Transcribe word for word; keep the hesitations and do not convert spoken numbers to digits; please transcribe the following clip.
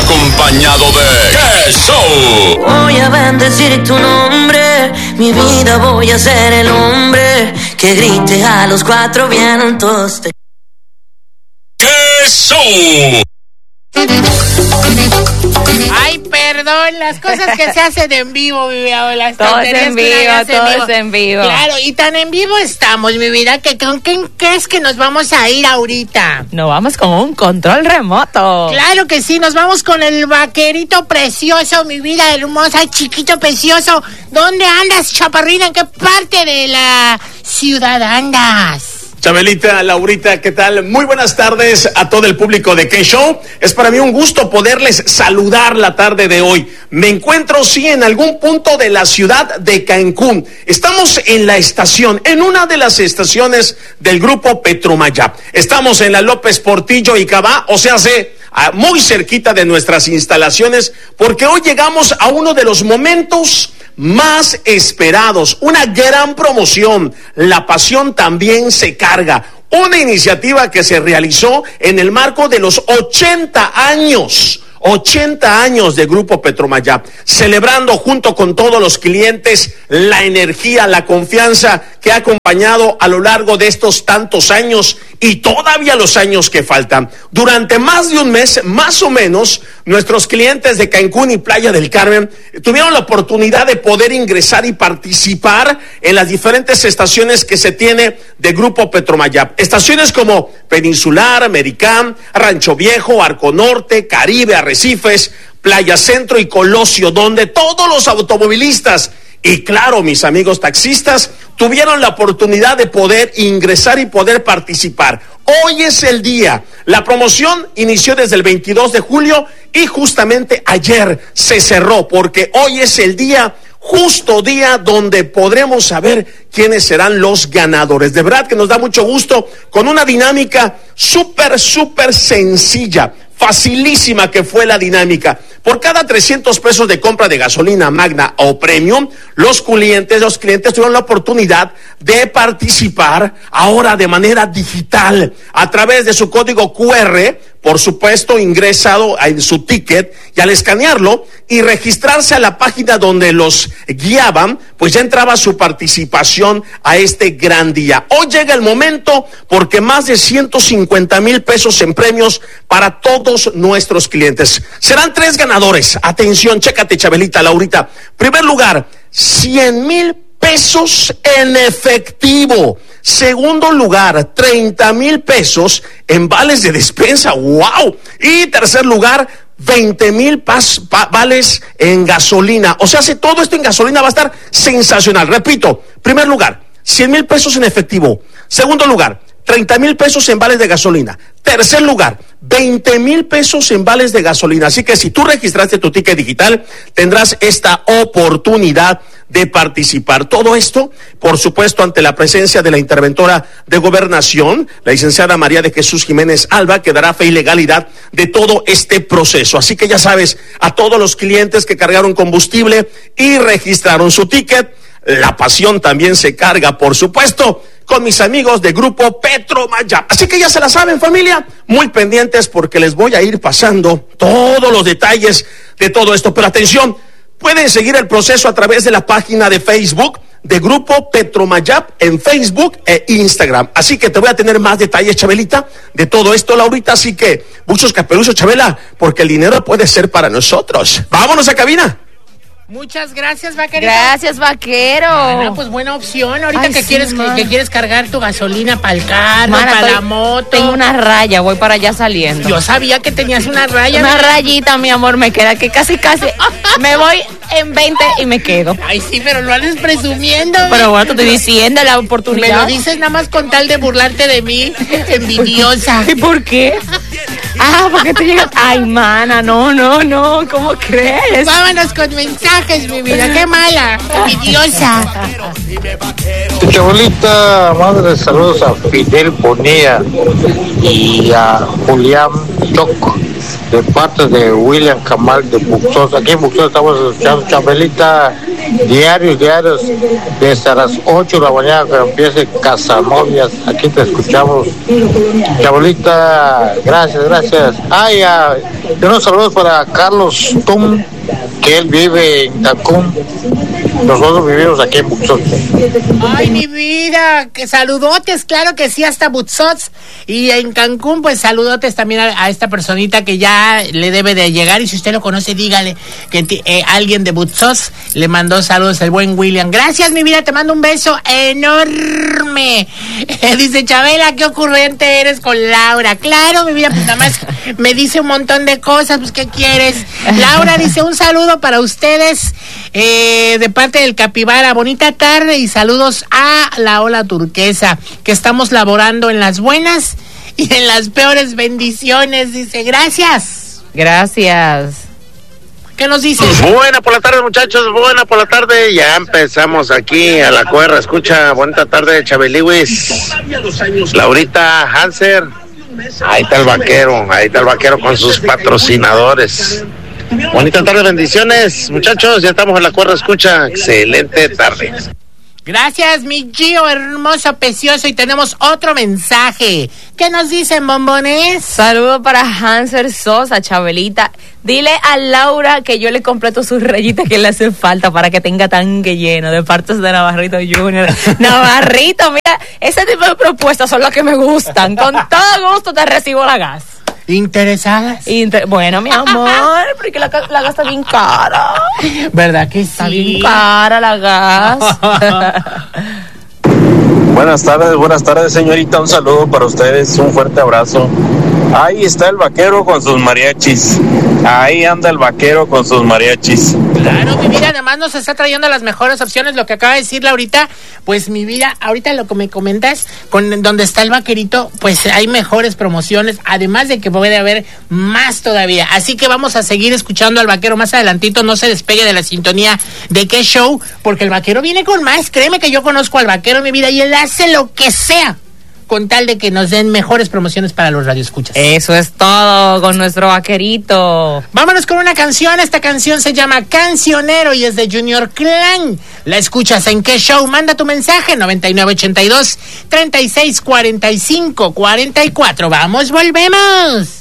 acompañado de ¡Qué Show! Voy a bendecir tu nombre, mi vida voy a ser el hombre que grite a los cuatro vientos. ¡Qué Show! Ay, perdón, las cosas que se hacen en vivo, mi vida. Las todo es en vivo, todo es en vivo. Claro, y tan en vivo estamos, mi vida, que ¿con quién crees que nos vamos a ir ahorita? Nos vamos con un control remoto. Claro que sí, nos vamos con el vaquerito precioso, mi vida hermosa, chiquito precioso. ¿Dónde andas, chaparrina? ¿En qué parte de la ciudad andas? Chabelita, Laurita, ¿qué tal? Muy buenas tardes a todo el público de Qué Show. Es para mí un gusto poderles saludar la tarde de hoy. Me encuentro, sí, en algún punto de la ciudad de Cancún. Estamos en la estación, en una de las estaciones del grupo Petromayap. Estamos en la López Portillo y Cabá, o sea, se, muy cerquita de nuestras instalaciones, porque hoy llegamos a uno de los momentos más esperados, una gran promoción. La pasión también se carga. Una iniciativa que se realizó en el marco de los ochenta años. ochenta años de Grupo Petromayap, celebrando junto con todos los clientes la energía, la confianza que ha acompañado a lo largo de estos tantos años y todavía los años que faltan. Durante más de un mes, más o menos, nuestros clientes de Cancún y Playa del Carmen tuvieron la oportunidad de poder ingresar y participar en las diferentes estaciones que se tiene de Grupo Petromayap. Estaciones como Peninsular, Americán, Rancho Viejo, Arco Norte, Caribe, Arrecifes, Playa Centro y Colosio, donde todos los automovilistas y claro, mis amigos taxistas tuvieron la oportunidad de poder ingresar y poder participar. Hoy es el día. La promoción inició desde el veintidós de julio y justamente ayer se cerró, porque hoy es el día, justo día donde podremos saber quiénes serán los ganadores. De verdad que nos da mucho gusto, con una dinámica súper, súper sencilla, facilísima que fue la dinámica. Por cada trescientos pesos de compra de gasolina Magna o Premium, los clientes, los clientes tuvieron la oportunidad de participar ahora de manera digital a través de su código cu erre, por supuesto ingresado en su ticket, y al escanearlo y registrarse a la página donde los guiaban, pues ya entraba su participación a este gran día. Hoy llega el momento, porque más de ciento cincuenta mil pesos en premios para todos nuestros clientes. Serán tres ganadores. Atención, chécate, Chabelita, Laurita. Primer lugar, cien mil pesos en efectivo. Segundo lugar, treinta mil pesos en vales de despensa. ¡Wow! Y tercer lugar, veinte mil vales en gasolina. O sea, si todo esto en gasolina va a estar sensacional. Repito, primer lugar, cien mil pesos en efectivo. Segundo lugar, treinta mil pesos en vales de gasolina. Tercer lugar, veinte mil pesos en vales de gasolina. Así que si tú registraste tu ticket digital, tendrás esta oportunidad de participar. Todo esto, por supuesto, ante la presencia de la interventora de Gobernación, la licenciada María de Jesús Jiménez Alba, que dará fe y legalidad de todo este proceso. Así que ya sabes, a todos los clientes que cargaron combustible y registraron su ticket, la pasión también se carga, por supuesto, con mis amigos de Grupo Petromayap. Así que ya se la saben, familia, muy pendientes, porque les voy a ir pasando todos los detalles de todo esto. Pero atención, pueden seguir el proceso a través de la página de Facebook de Grupo Petromayap en Facebook e Instagram. Así que te voy a tener más detalles, Chabelita, de todo esto, Laurita. Así que muchos caperuchos, Chabela, porque el dinero puede ser para nosotros. Vámonos a cabina. Muchas gracias, vaquerito. Gracias, vaquero. Mana, pues buena opción. Ahorita Ay, que, sí, quieres, que, que quieres cargar tu gasolina para el carro, Mana, para estoy- la moto. Tengo una raya, voy para allá saliendo. Yo sabía que tenías una raya. Una mira. rayita, mi amor, me queda que casi, casi me voy en veinte y me quedo. Ay, sí, pero lo andes presumiendo. Pero bueno, te estoy diciendo la Me oportunidad. lo dices nada más con tal de burlarte de mí, envidiosa. ¿Y por qué? Ah, ¿por qué te llegas? Ay, mana, no, no, no, ¿cómo crees? Vámonos con mensajes, mi vida. Qué mala, envidiosa. Chabolita, madre, saludos a Fidel Bonilla y a Julián Choc, de parte de William Camal de Buxos. Aquí en Buxos estamos escuchando, Chabelita, diarios, diarios, desde las ocho de la mañana que empiece Casanovias. Aquí te escuchamos, Chabelita, gracias, gracias. Ay, a Y unos saludos para Carlos Tom, que él vive en Cancún. Nosotros vivimos aquí en Buxot. Ay, mi vida, que saludotes, claro que sí, hasta Buxot. Y en Cancún, pues saludotes también a, a esta personita que ya le debe de llegar. Y si usted lo conoce, dígale que t- eh, alguien de Buxot le mandó saludos, el buen William. Gracias, mi vida, te mando un beso enorme. Eh, dice Chabela, qué ocurrente eres con Laura. Claro, mi vida, pues nada más me dice un montón de cosas, pues ¿qué quieres? Laura dice un saludo para ustedes eh, de parte del Capibara. Bonita tarde y saludos a la ola turquesa, que estamos laborando en las buenas y en las peores bendiciones. Dice, gracias. Gracias. ¿Qué nos dices? Buena por la tarde, muchachos, buena por la tarde. Ya empezamos aquí a la cuerda. Escucha, bonita tarde, Chabeliwis. Laurita Hanser. Ahí está el vaquero, ahí está el vaquero con sus patrocinadores. Bonita tarde, bendiciones, muchachos. Ya estamos en la cuerda, escucha. Excelente tarde. Gracias, mi Gio, hermoso, precioso. Y tenemos otro mensaje. ¿Qué nos dicen, bombones? Saludo para Hanser Sosa, Chabelita. Dile a Laura que yo le completo sus rayitas que le hace falta para que tenga tanque lleno de partes de Navarrito Junior. Navarrito, mira, ese tipo de propuestas son las que me gustan. Con todo gusto te recibo la gas. ¿Interesadas? Inter- bueno, mi amor, porque la, la gas está bien cara. ¿Verdad que sí? Está bien cara la gas. Buenas tardes, buenas tardes, señorita. Un saludo para ustedes, un fuerte abrazo. Ahí está el vaquero con sus mariachis. Ahí anda el vaquero con sus mariachis. Claro, mi vida, además nos está trayendo las mejores opciones, lo que acaba de decir Laurita. Pues mi vida, ahorita lo que me comentas, con donde está el vaquerito, pues hay mejores promociones, además de que puede haber más todavía. Así que vamos a seguir escuchando al vaquero más adelantito. No se despegue de la sintonía de Qué Show, porque el vaquero viene con más. Créeme que yo conozco al vaquero, mi vida, y él hace lo que sea con tal de que nos den mejores promociones para los radioescuchas. Eso es todo con nuestro vaquerito. Vámonos con una canción. Esta canción se llama Cancionero y es de Junior Clan. La escuchas en Qué Show. Manda tu mensaje noventa y nueve ochenta y dos, treinta y seis cuarenta y cinco cuarenta y cuatro. Vamos, volvemos.